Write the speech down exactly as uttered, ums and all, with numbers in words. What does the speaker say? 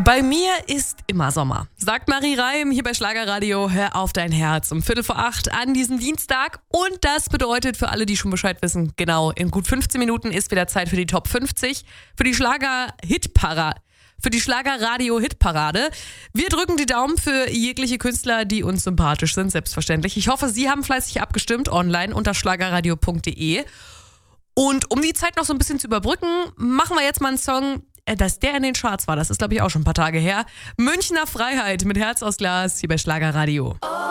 Bei mir ist immer Sommer, sagt Marie Reim hier bei Schlagerradio. Hör auf dein Herz um Viertel vor acht an diesem Dienstag. Und das bedeutet für alle, die schon Bescheid wissen, genau, in gut fünfzehn Minuten ist wieder Zeit für die Top fünfzig, für die Schlager-Hitparade. Für die Schlager-Radio-Hitparade. Wir drücken die Daumen für jegliche Künstler, die uns sympathisch sind, selbstverständlich. Ich hoffe, Sie haben fleißig abgestimmt online unter schlagerradio punkt de. Und um die Zeit noch so ein bisschen zu überbrücken, machen wir jetzt mal einen Song, dass der in den Charts war. Das ist, glaube ich, auch schon ein paar Tage her. Münchner Freiheit mit Herz aus Glas hier bei Schlagerradio.